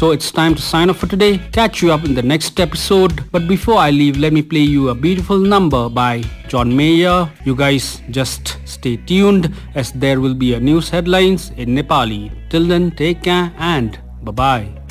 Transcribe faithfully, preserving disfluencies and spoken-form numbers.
So it's time to sign off for today. Catch you up in the next episode. But before I leave, let me play you a beautiful number by John Mayer. You guys just stay tuned as there will be a news headlines in Nepali. Till then, take care and bye-bye.